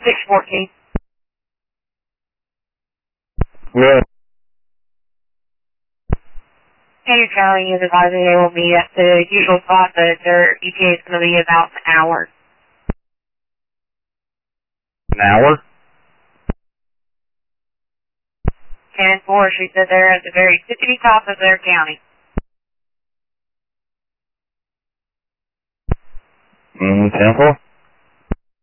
614. Yeah. Hager County is advising they will be at the usual spot, but their ETA is going to be about an hour. An hour? 10-4, she said they're at the very tippity top of their county. 10-4?